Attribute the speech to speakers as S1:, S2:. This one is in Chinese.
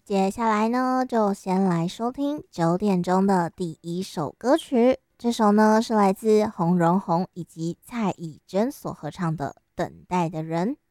S1: 接下来呢，就先来收听9点钟的第一首歌曲。这首呢是来自洪荣宏以及蔡以真所合唱的《等待的人》。